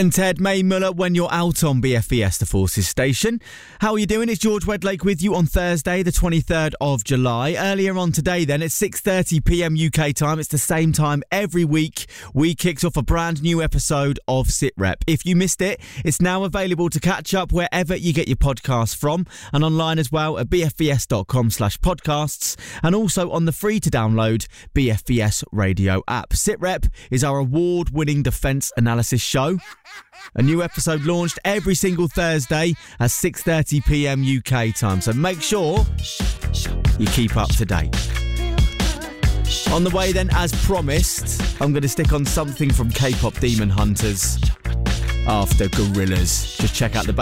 And Ted May Muller when you're out on BFBS The Forces station. How are you doing? It's George Wedlake with you on Thursday, the 23rd of July. Earlier on today then, at 6:30pm UK time, it's the same time every week, we kicked off a brand new episode of SitRep. If you missed it, it's now available to catch up wherever you get your podcasts from, and online as well at bfbs.com/podcasts, and also on the free to download BFBS radio app. SitRep is our award-winning defence analysis show. A new episode launched every single Thursday at 6:30pm UK time, so make sure you keep up to date. On the way then, as promised, I'm going to stick on something from K-pop Demon Hunters after Gorillaz. Just check out the